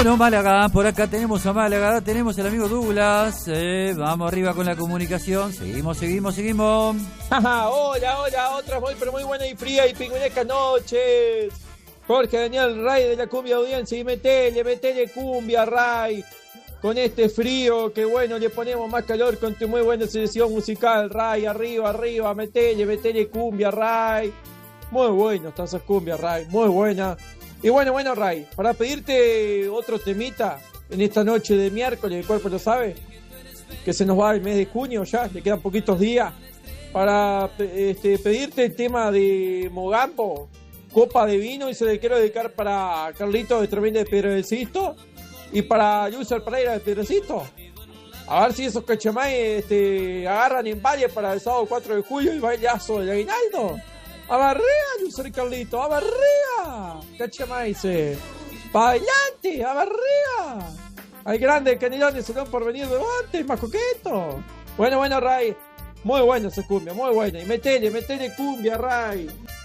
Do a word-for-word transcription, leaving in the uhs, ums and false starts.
Bueno, Málaga, por acá tenemos a Málaga, tenemos al amigo Douglas. Eh, vamos arriba con la comunicación. Seguimos, seguimos, seguimos. Hola, hola, otras muy, pero muy buenas y frías y pingüinescas noches. Jorge Daniel Ray de la Cumbia Audiencia. Y metele, metele cumbia, Ray. Con este frío, que bueno, le ponemos más calor con tu muy buena selección musical, Ray. Arriba, arriba, metele, metele cumbia, Ray. Muy bueno están esas cumbias, Ray. Muy buena. Y bueno, bueno, Ray, para pedirte otro temita en esta noche de miércoles, el cuerpo lo sabe, que se nos va el mes de junio ya, le quedan poquitos días, para este, pedirte el tema de Mogambo, Copa de Vino, y se le quiero dedicar para Carlito de Tremenda de Pedrecito y para Lucer Pereira de Pedrecito. A ver si esos cachamay este, agarran en valle para el sábado cuatro de julio el bailazo del aguinaldo. ¡Abarrea, Lucer Carlito! ¡Abarrea! ¡Cachamaise! ¡Pa' adelante! ¡Abarrea! ¡Al grande Canelones se dan por venir de antes, más coqueto! Bueno, bueno, Ray. Muy bueno esa cumbia, muy buena. Y metele, metele cumbia, Ray.